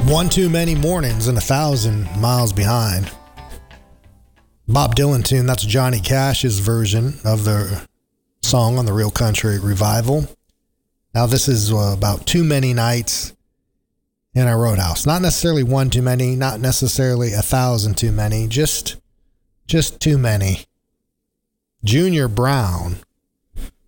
One Too Many Mornings and 1,000 Miles Behind. Bob Dylan tune, that's Johnny Cash's version of the song on the Real Country Revival. Now this is about too many nights in a roadhouse. Not necessarily one too many, not necessarily 1,000 too many, just too many. Junior Brown